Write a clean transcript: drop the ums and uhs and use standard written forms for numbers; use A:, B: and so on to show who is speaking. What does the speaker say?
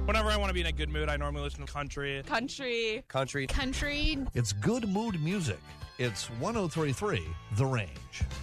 A: Whenever I want to be in a good mood, I normally listen to country.
B: Country.
C: Country.
B: Country.
D: It's good mood music. It's 103.3 The Range.